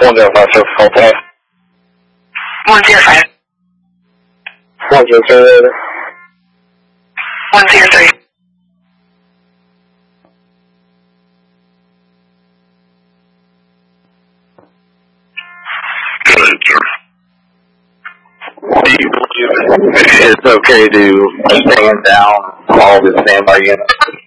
105 call back. 105. 103. 103. Go ahead, sir. It's okay to stand down all the standby units.